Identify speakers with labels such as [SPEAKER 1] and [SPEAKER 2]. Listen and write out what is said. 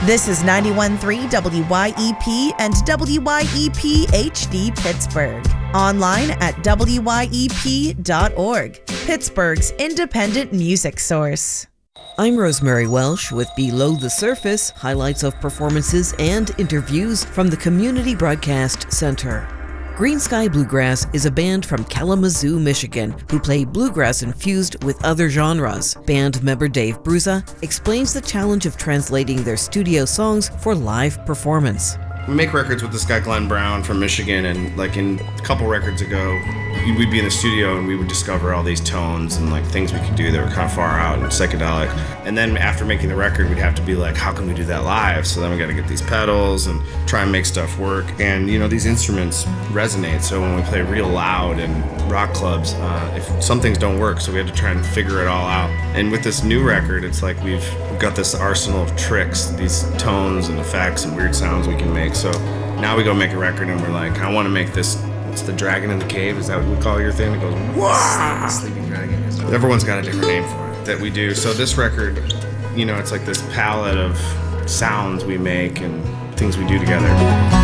[SPEAKER 1] This is 91.3 WYEP and WYEP HD Pittsburgh. Online at wyep.org, Pittsburgh's independent music source.
[SPEAKER 2] I'm Rosemary Welsh with Below the Surface, highlights of performances and interviews from the Community Broadcast Center. Green Sky Bluegrass is a band from Kalamazoo, Michigan, who play bluegrass infused with other genres. Band member Dave Bruza explains the challenge of translating their studio songs for live performance.
[SPEAKER 3] We make records with this guy Glenn Brown from Michigan, and like in a couple records ago, we'd be in the studio and we would discover all these tones and like things we could do that were kind of far out and psychedelic. And then after making the record, we'd have to be like, how can we do that live? So then we got to get these pedals and try and make stuff work. And you know, these instruments resonate. So when we play real loud in rock clubs, if some things don't work, so we had to try and figure it all out. And with this new record, it's like we've got this arsenal of tricks, these tones and effects and weird sounds we can make. So now we go make a record and we're like, I want to make this. It's the dragon in the cave. Is that what we call your thing? It goes, wah! Sleeping dragon. Everyone's got a different name for it that we do. So this record, you know, it's like this palette of sounds we make and things we do together.